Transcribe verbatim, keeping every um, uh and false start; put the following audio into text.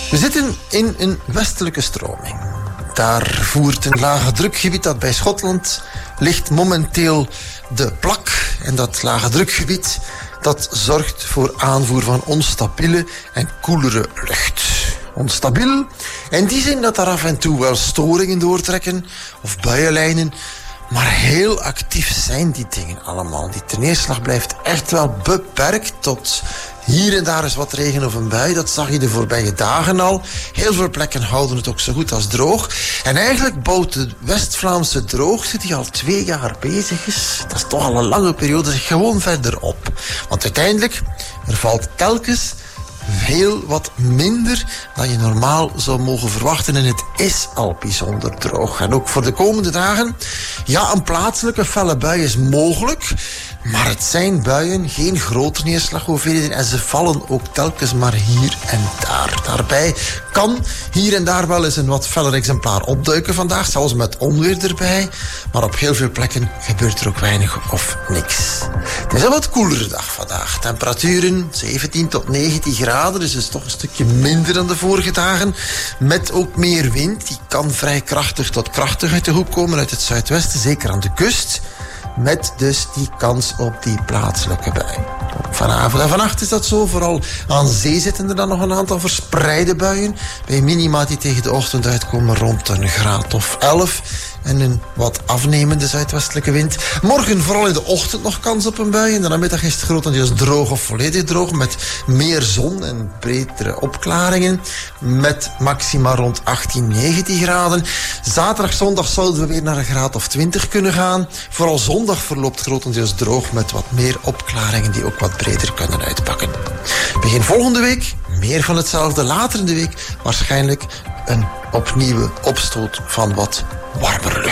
We zitten in een westelijke stroming. Daar voert een lage drukgebied dat bij Schotland ligt momenteel de plak. En dat lage drukgebied dat zorgt voor aanvoer van onstabiele en koelere lucht. Onstabiel in die zin dat er af en toe wel storingen doortrekken of buienlijnen. Maar heel actief zijn die dingen allemaal. Die neerslag blijft echt wel beperkt tot hier en daar is wat regen of een bui. Dat zag je de voorbije dagen al. Heel veel plekken houden het ook zo goed als droog. En eigenlijk bouwt de West-Vlaamse droogte, die al twee jaar bezig is, dat is toch al een lange periode, zich gewoon verder op. Want uiteindelijk, er valt telkens heel wat minder dan je normaal zou mogen verwachten. En het is al bijzonder droog. En ook voor de komende dagen, ja, een plaatselijke felle bui is mogelijk. Maar het zijn buien, geen grote neerslaghoeveelheden. En ze vallen ook telkens maar hier en daar. Daarbij kan hier en daar wel eens een wat feller exemplaar opduiken vandaag. Zelfs met onweer erbij. Maar op heel veel plekken gebeurt er ook weinig of niks. Het is een wat koelere dag vandaag. Temperaturen zeventien tot negentien graden. Dus het is toch een stukje minder dan de vorige dagen. Met ook meer wind. Die kan vrij krachtig tot krachtig uit de hoek komen. Uit het zuidwesten, zeker aan de kust. Met dus die kans op die plaatselijke bui. Vanavond en vannacht is dat zo. Vooral aan zee zitten er dan nog een aantal verspreide buien. Bij minima die tegen de ochtend uitkomen rond een graad of elf. En een wat afnemende zuidwestelijke wind. Morgen vooral in de ochtend nog kans op een bui. In de namiddag is het grotendeels droog of volledig droog. Met meer zon en bredere opklaringen. Met maxima rond achttien, negentien graden. Zaterdag, zondag zouden we weer naar een graad of twintig kunnen gaan. Vooral zondag verloopt grotendeels droog. Met wat meer opklaringen die ook wat breder kunnen uitpakken. Begin volgende week meer van hetzelfde. Later in de week waarschijnlijk een opnieuwe opstoot van wat warmer lucht.